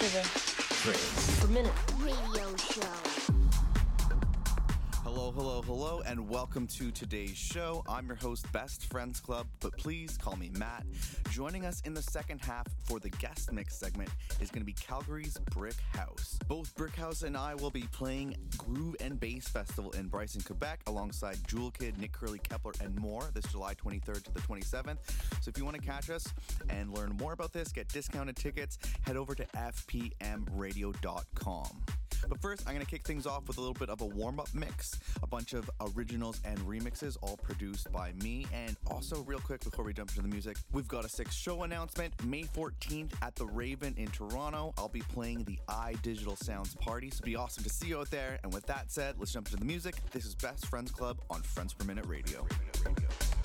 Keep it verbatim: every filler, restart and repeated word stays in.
the Friends Per Minute Radio Show. Hello, hello, hello, and welcome to today's show. I'm your host, Best Friends Club, but please call me Matt. Joining us in the second half for the guest mix segment is going to be Calgary's Brick House. Both Brick House and I will be playing Groove and Bass Festival in Bryson, Quebec, alongside Jewel Kid, Nick Curly, Kepler, and more this July twenty-third to the twenty-seventh. So if you want to catch us and learn more about this, get discounted tickets, head over to f p m radio dot com. But first, I'm going to kick things off with a little bit of a warm-up mix, a bunch of originals and remixes, all produced by me. And also, real quick, before we jump into the music, we've got a sixth show announcement. May fourteenth at the Raven in Toronto, I'll be playing the iDigital Sounds Party, so it'll be awesome to see you out there. And with that said, let's jump into the music. This is Best Friends Club on Friends Per Minute Radio. Radio, Radio.